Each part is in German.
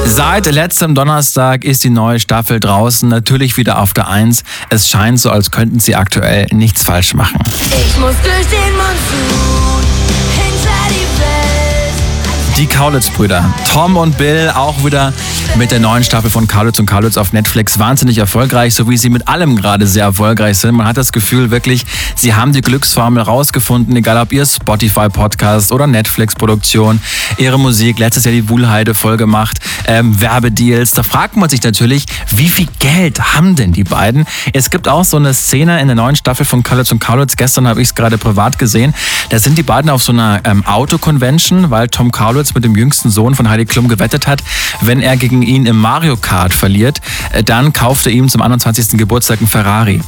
Seit letztem Donnerstag ist die neue Staffel draußen, natürlich wieder auf der 1. Es scheint so, als könnten sie aktuell nichts falsch machen. Ich muss durch den Monsun, hinter die Welt. Die Kaulitz-Brüder, Tom und Bill, auch wieder mit der neuen Staffel von Kaulitz und Kaulitz auf Netflix wahnsinnig erfolgreich, so wie sie mit allem gerade sehr erfolgreich sind. Man hat das Gefühl wirklich, sie haben die Glücksformel rausgefunden, egal ob ihr Spotify-Podcast oder Netflix-Produktion, ihre Musik, letztes Jahr die Wuhlheide voll gemacht, Werbedeals. Da fragt man sich natürlich, wie viel Geld haben denn die beiden? Es gibt auch so eine Szene in der neuen Staffel von Kaulitz und Kaulitz, gestern habe ich es gerade privat gesehen, da sind die beiden auf so einer Autoconvention, weil Tom Kaulitz mit dem jüngsten Sohn von Heidi Klum gewettet hat, wenn er gegen ihn im Mario Kart verliert, dann kauft er ihm zum 21. Geburtstag einen Ferrari.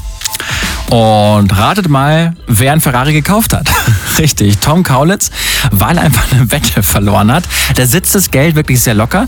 Und ratet mal, wer einen Ferrari gekauft hat. Richtig, Tom Kaulitz, weil er einfach eine Wette verloren hat. Da sitzt das Geld wirklich sehr locker.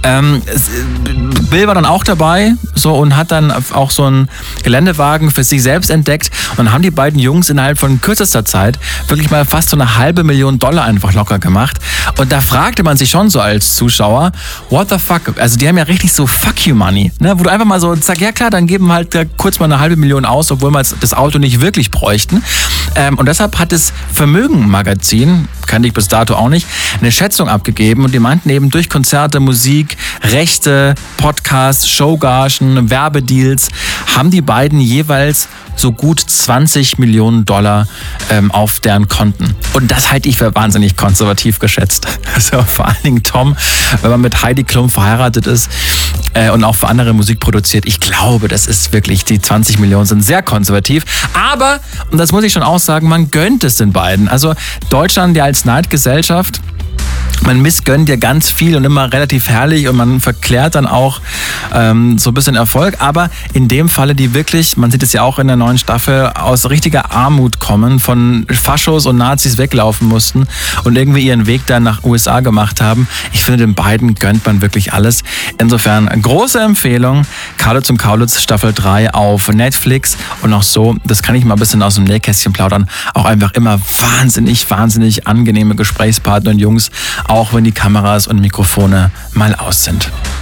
Bill war dann auch dabei so und hat dann auch so einen Geländewagen für sich selbst entdeckt. Und haben die beiden Jungs innerhalb von kürzester Zeit wirklich mal fast so $1 halbe Million einfach locker gemacht. Und da fragte man sich schon so als Zuschauer, what the fuck? Also die haben ja richtig so fuck you money, ne? Wo du einfach mal so sagst, ja klar, dann geben wir halt kurz mal $1 halbe Million aus, obwohl wir das Auto nicht wirklich bräuchten. Und deshalb hat das Vermögen-Magazin, kannte ich bis dato auch nicht, eine Schätzung abgegeben und die meinten eben durch Konzerte, Musik, Rechte, Podcasts, Showgagen, Werbedeals haben die beiden jeweils so gut $20 Millionen auf deren Konten. Und das halte ich für wahnsinnig konservativ geschätzt. Also vor allen Dingen Tom, wenn man mit Heidi Klum verheiratet ist und auch für andere Musik produziert, ich glaube, das ist wirklich, die 20 Millionen sind sehr konservativ. Aber, und das muss ich schon auch sagen, man gönnt es den beiden. Also Deutschland ja als Neidgesellschaft, man missgönnt ja ganz viel und immer relativ herrlich und man verklärt dann auch so ein bisschen Erfolg. Aber in dem Falle, die wirklich, man sieht es ja auch in der neuen Staffel, aus richtiger Armut kommen, von Faschos und Nazis weglaufen mussten und irgendwie ihren Weg dann nach USA gemacht haben. Ich finde, den beiden gönnt man wirklich alles. Insofern große Empfehlung, Kaulitz und Kaulitz Staffel 3 auf Netflix. Und auch so, das kann ich mal ein bisschen aus dem Nähkästchen plaudern, auch einfach immer wahnsinnig angenehme Gesprächspartner und Jungs, auch wenn die Kameras und Mikrofone mal aus sind.